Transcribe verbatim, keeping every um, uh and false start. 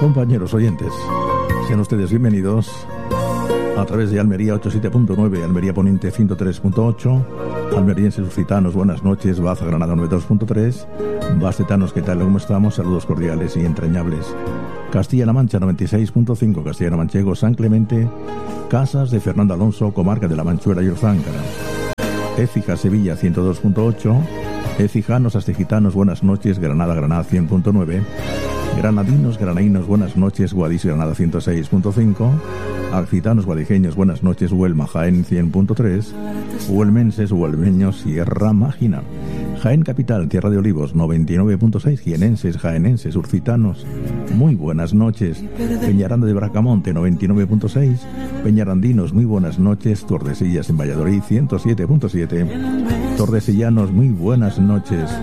Compañeros oyentes, sean ustedes bienvenidos a través de Almería ochenta y siete punto nueve, Almería Poniente ciento tres punto ocho, almerienses lusitanos, buenas noches, Baza Granada noventa y dos punto tres, bastetanos, ¿qué tal? ¿Cómo estamos? Saludos cordiales y entrañables. Castilla-La Mancha noventa y seis punto cinco, Castilla-La Manchego, San Clemente, Casas de Fernando Alonso, comarca de La Manchuela y Orzáncara. Écija, Sevilla ciento dos punto ocho, Ecijanos, Astegitanos, buenas noches, Granada, Granada cien punto nueve, Granadinos, Granadinos, buenas noches, Guadix, Granada ciento seis punto cinco, Accitanos, Guadijeños, buenas noches, Huelma, Jaén cien punto tres, Huelmenses, Huelmeños, Sierra Mágina, Jaén Capital, Tierra de Olivos, noventa y nueve punto seis, jienenses, jaenenses, urcitanos, muy buenas noches, Peñaranda de Bracamonte, noventa y nueve punto seis, Peñarandinos, muy buenas noches, Tordesillas en Valladolid, ciento siete punto siete, Tordesillanos, muy buenas noches,